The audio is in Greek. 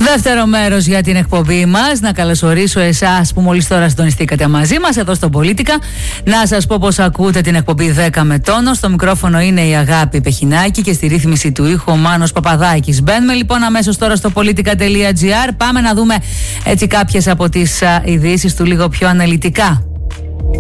Δεύτερο μέρος για την εκπομπή μας. Να καλωσορίσω εσάς που μόλις τώρα συντονιστήκατε μαζί μας εδώ στο Πολίτικα. Να σας πω πως ακούτε την εκπομπή 10 με τόνο. Στο μικρόφωνο είναι η Αγάπη Πεχινάκη και στη ρύθμιση του ήχου ο Μάνος Παπαδάκης. Μπαίνουμε λοιπόν αμέσως τώρα στο politica.gr. Πάμε να δούμε έτσι κάποιες από τις ειδήσεις του λίγο πιο αναλυτικά.